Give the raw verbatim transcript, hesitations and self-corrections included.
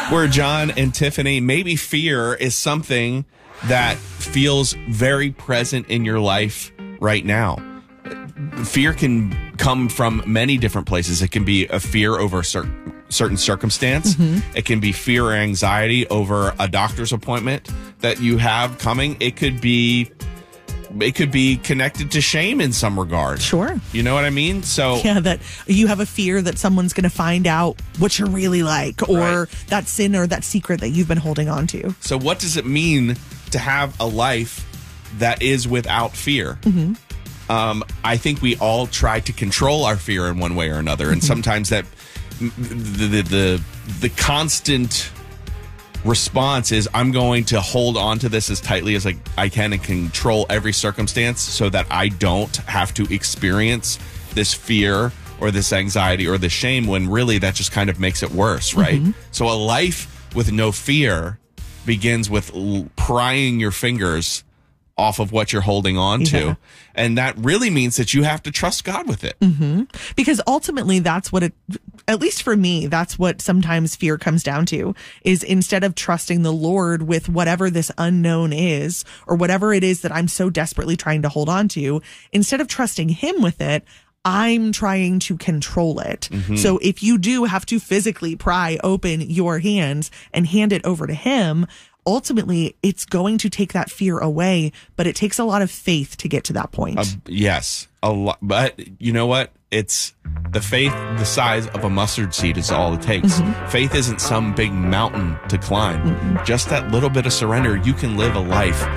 Where John and Tiffany, maybe fear is something that feels very present in your life right now. Fear can come from many different places. It can be a fear over a cer- certain circumstance. Mm-hmm. It can be fear or anxiety over a doctor's appointment that you have coming. It could be it could be connected to shame in some regard. Sure. You know what I mean? So yeah, that you have a fear that someone's going to find out what you're really like, or right. that sin or that secret that you've been holding on to. So what does it mean to have a life that is without fear? Mm-hmm. Um, I think we all try to control our fear in one way or another, and sometimes that the the the, the constant response is, I'm going to hold on to this as tightly as I, I can and control every circumstance so that I don't have to experience this fear or this anxiety or this shame, when really that just kind of makes it worse, right? Mm-hmm. So a life with no fear begins with l- prying your fingers off of what you're holding on to. Yeah. And that really means that you have to trust God with it. Mm-hmm. Because ultimately that's what it, at least for me, that's what sometimes fear comes down to, is instead of trusting the Lord with whatever this unknown is, or whatever it is that I'm so desperately trying to hold on to, instead of trusting him with it, I'm trying to control it. Mm-hmm. So if you do have to physically pry open your hands and hand it over to him, ultimately, it's going to take that fear away, but it takes a lot of faith to get to that point. Uh, yes, a lot. But you know what? It's the faith the size of a mustard seed is all it takes. Mm-hmm. Faith isn't some big mountain to climb. Mm-hmm. Just that little bit of surrender, you can live a life